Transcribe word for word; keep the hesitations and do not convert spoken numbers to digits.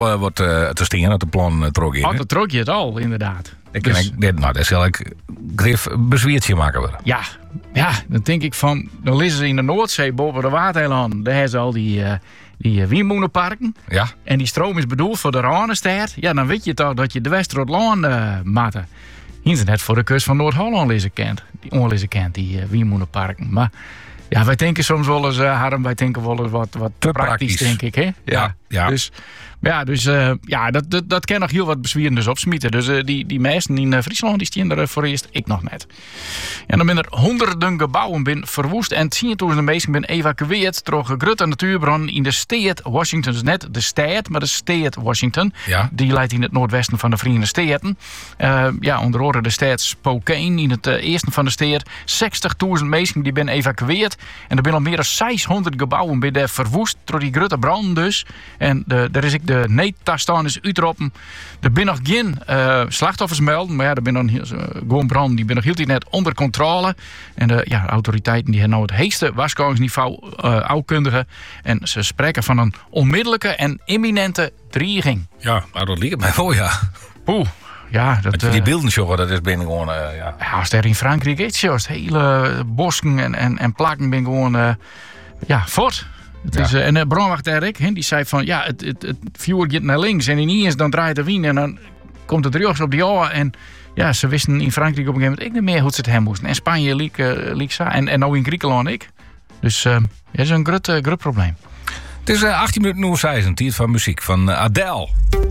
uh, wordt uh, te stingen, te plan uh, trok in. Oh, dat trok je het al, inderdaad. Ik, Dus- ik, dit, nou, dat zal ik grif bezweertje maken worden. Ja, ja, dan denk ik van... Dan liggen ze in de Noordzee boven de Waterland. Daar hebben ze al die, uh, die uh, windmolenparken. Ja, En die stroom is bedoeld voor de Ranenstad. Ja, dan weet je toch dat je de Westerotlaan uh, matten. Hier is het net voor de kust van Noord-Holland lezen kent. Die onlezen kent, die uh, windmolenparken. Maar ja, wij denken soms wel eens, uh, Harm, wij denken wel eens wat, wat Te praktisch, praktisch. denk ik. Hè? Ja, ja. Dus, ja, dus uh, ja, dat, dat, dat kan nog heel wat bezwierendes opsmieten. Dus uh, die, die meesten in uh, Friesland die staan er uh, voor eerst, ik nog net. En dan zijn er honderden gebouwen bin verwoest en tienduizenden mensen ben evacueerd door grote natuurbranden in de stad Washington. Dus net de stad, maar de stad Washington. Ja. Die ligt in het noordwesten van de Verenigde Staten. Uh, ja, onder andere de stad Spokane in het uh, eerste van de stad. zestigduizend mensen die ben evacueerd. En er zijn al meer dan zeshonderd gebouwen bij de verwoest door die grote branden dus. En de, daar is ik de neetastaan is uitroepen. Er zijn nog geen uh, slachtoffers melden, maar ja, er zijn dan uh, gewoon branden die zijn nog heel tijd net onder controle. En de ja, autoriteiten die hebben nou het hoogste waarschuwingsniveau uh, oudkundigen. En ze spreken van een onmiddellijke en imminente dreiging. ja, maar dat lijkt mij wel, ja. Oeh, ja, dat... Dat je die uh, beelden sjoggen, dat is binnen gewoon, uh, ja. Ja, als er in Frankrijk iets is, hele bosken en, en, en plakken ben gewoon uh, ja, fort. Het Ja. is, uh, en de brandwacht Erik, hè, die zei van ja, het, het, het vuur gaat naar links en ineens dan draait de wind en dan komt het rechts op die oren. En ja, ze wisten in Frankrijk op een gegeven moment ik niet meer hoe ze het hem moesten. En Spanje liep uh, liep zo. En, en nou in Griekenland ik. Dus uh, dat is een groot, uh, groot probleem. Het is uh, achttien minuten over zes, een tijd van muziek van uh, Adele.